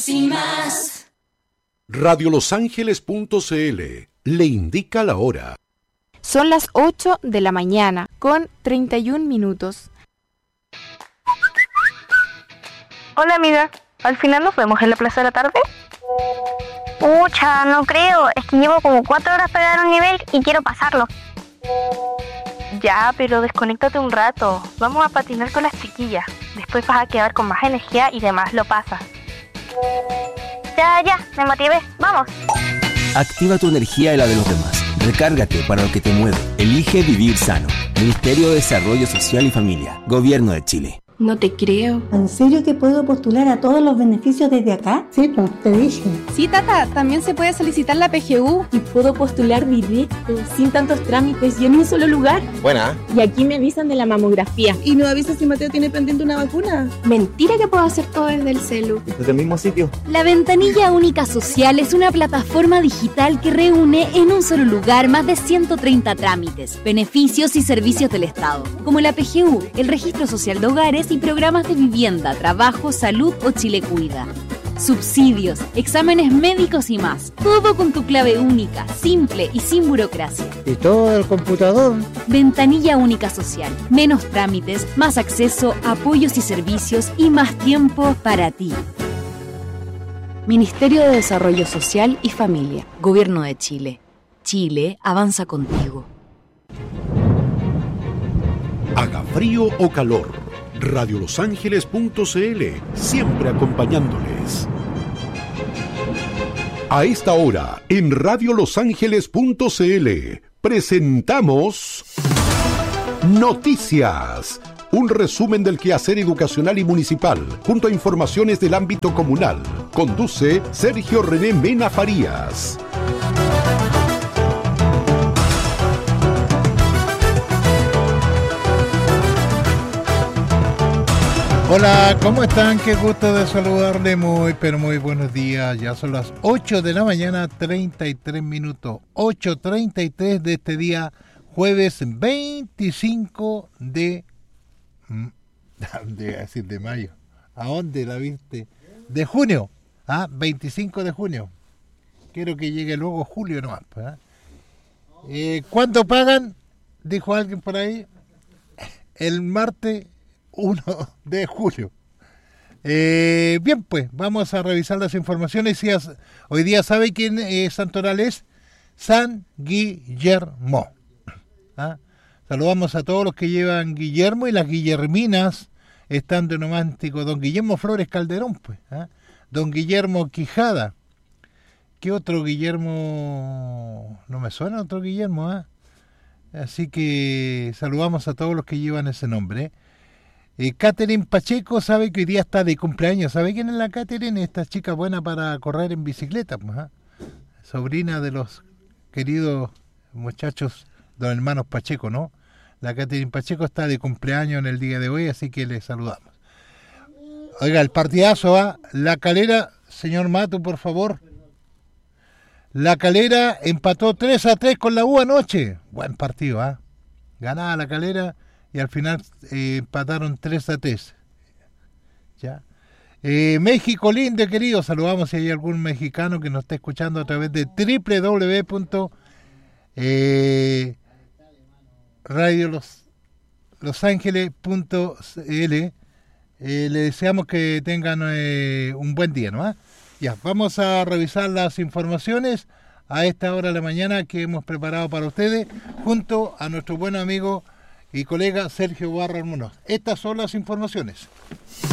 Sin más. Radiolosangeles.cl le indica la hora. Son las 8 de la mañana con 31 minutos. Hola amiga, ¿al final nos vemos en la plaza de la tarde? Pucha, no creo, es que llevo como 4 horas para dar un nivel y quiero pasarlo. Ya, pero desconéctate un rato, vamos a patinar con las chiquillas, después vas a quedar con más energía y demás lo pasas. Ya, me motivé, vamos. Activa tu energía y la de los demás. Recárgate para lo que te mueve. Elige vivir sano. Ministerio de Desarrollo Social y Familia. Gobierno de Chile. No te creo. ¿En serio que puedo postular a todos los beneficios desde acá? Sí, pues, te dije. Sí, Tata, también se puede solicitar la PGU y puedo postular directo, sin tantos trámites y en un solo lugar. Buena. Y aquí me avisan de la mamografía. ¿Y no avisas si Mateo tiene pendiente una vacuna? Mentira que puedo hacer todo desde el celu. ¿Desde el mismo sitio? La Ventanilla Única Social es una plataforma digital que reúne en un solo lugar más de 130 trámites, beneficios y servicios del Estado, como la PGU, el Registro Social de Hogares y programas de vivienda, trabajo, salud o Chile Cuida. Subsidios, exámenes médicos y más. Todo con tu clave única, simple y sin burocracia. ¿Y todo el computador? Ventanilla Única Social. Menos trámites, más acceso, apoyos y servicios y más tiempo para ti. Ministerio de Desarrollo Social y Familia. Gobierno de Chile. Chile avanza contigo. Haga frío o calor. Radiolosangeles.cl, siempre acompañándoles. A esta hora, en Radiolosangeles.cl, presentamos Noticias, un resumen del quehacer educacional y municipal, junto a informaciones del ámbito comunal. Conduce Sergio René Mena Farías. Hola, ¿cómo están? Qué gusto de saludarle, muy buenos días. Ya son las 8 de la mañana, 33 minutos. 8:33 de este día, jueves 25 de mayo. ¿A dónde la viste? De junio, 25 de junio. Quiero que llegue luego julio nomás. ¿Cuánto pagan? Dijo alguien por ahí. El martes 1 de julio. Bien, pues, vamos a revisar las informaciones. Hoy día, ¿sabe quién santoral es? San Guillermo. Saludamos a todos los que llevan Guillermo, y las Guillerminas están de nomántico. Don Guillermo Flores Calderón, pues. Don Guillermo Quijada. ¿Qué otro Guillermo? No me suena otro Guillermo, Así que saludamos a todos los que llevan ese nombre. Catherine Pacheco, sabe que hoy día está de cumpleaños. ¿Sabe quién es la Catherine? Esta chica buena para correr en bicicleta, pues, sobrina de los queridos muchachos, don hermanos Pacheco, ¿no? La Catherine Pacheco está de cumpleaños en el día de hoy, así que le saludamos. Oiga, el partidazo, La Calera, señor Mato, por favor. La Calera empató 3-3 con la U anoche. Buen partido, Ganaba la Calera y al final empataron 3-3. ¿Ya? México lindo, querido. Saludamos si hay algún mexicano que nos está escuchando a través de www.radiolosangeles.cl. Le deseamos que tengan un buen día, ¿no? Ya, vamos a revisar las informaciones a esta hora de la mañana que hemos preparado para ustedes, junto a nuestro buen amigo y colega Sergio Barra Munoz. Estas son las informaciones.